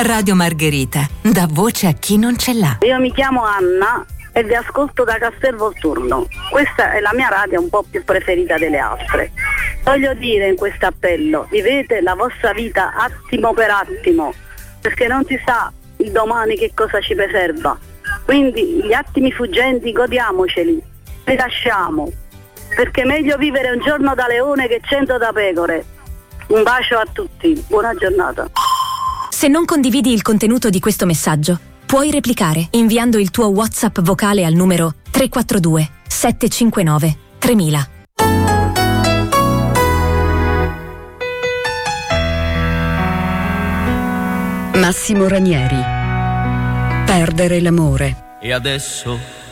Radio Margherita dà voce a chi non ce l'ha. Io mi chiamo Anna e vi ascolto da Castel Volturno. Questa è la mia radio un po' più preferita delle altre. Voglio dire in questo appello: vivete la vostra vita attimo per attimo, perché non si sa il domani che cosa ci preserva. Quindi gli attimi fuggenti godiamoceli, li lasciamo, perché è meglio vivere un giorno da leone che 100 da pecore. Un bacio a tutti, buona giornata. Se non condividi il contenuto di questo messaggio, puoi replicare inviando il tuo WhatsApp vocale al numero 342 759 3000. Massimo Ranieri. Perdere l'amore. E adesso